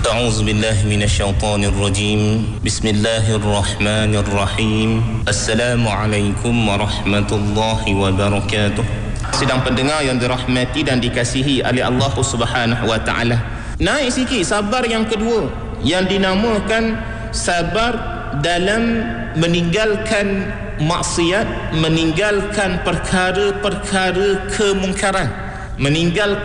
أعوذ بالله من الشيطان الرجيم بسم الله الرحمن الرحيم السلام عليكم ورحمة الله وبركاته. Sidang pendengar yang dirahmati dan dikasihi oleh Allah Subhanahu wa taala. Naik sikit sabar yang kedua yang dinamakan sabar dalam meninggalkan maksiat, meninggalkan perkara-perkara kemungkaran, meninggalkan